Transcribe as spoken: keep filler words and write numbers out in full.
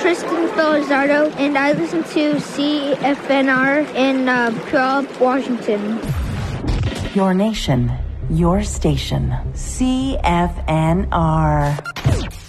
Tristan Felizardo, and I listen to C F N R in uh, Puyallup, Washington. Your nation, your station, C F N R.